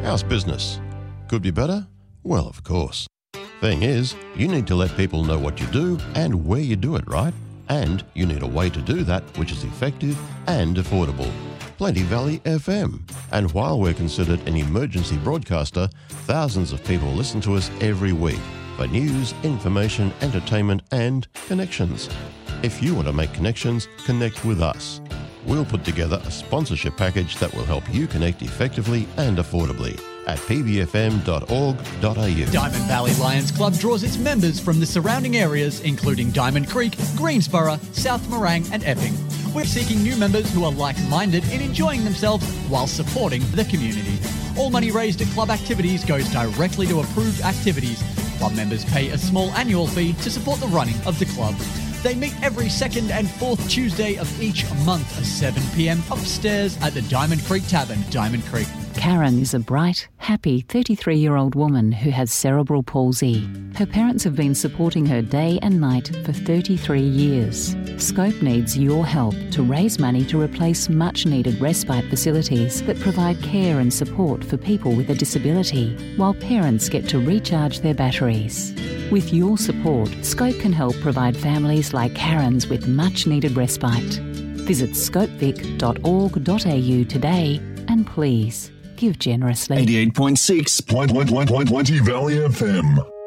How's business? Could be better? Well, of course. Thing is, you need to let people know what you do and where you do it, right? And you need a way to do that which is effective and affordable. Plenty Valley FM. And while we're considered an emergency broadcaster, thousands of people listen to us every week for news, information, entertainment, and connections. If you want to make connections, connect with us. We'll put together a sponsorship package that will help you connect effectively and affordably at pbfm.org.au. Diamond Valley Lions Club draws its members from the surrounding areas, including Diamond Creek, Greensboro, South Morang and Epping. We're seeking new members who are like-minded in enjoying themselves while supporting the community. All money raised at club activities goes directly to approved activities. Club members pay a small annual fee to support the running of the club. They meet every second and fourth Tuesday of each month at 7 p.m. upstairs at the Diamond Creek Tavern, Diamond Creek. Karen is a bright, happy 33-year-old woman who has cerebral palsy. Her parents have been supporting her day and night for 33 years. Scope needs your help to raise money to replace much-needed respite facilities that provide care and support for people with a disability, while parents get to recharge their batteries. With your support, Scope can help provide families like Karen's with much-needed respite. Visit scopevic.org.au today and please give generously. 88.6 Valley FM.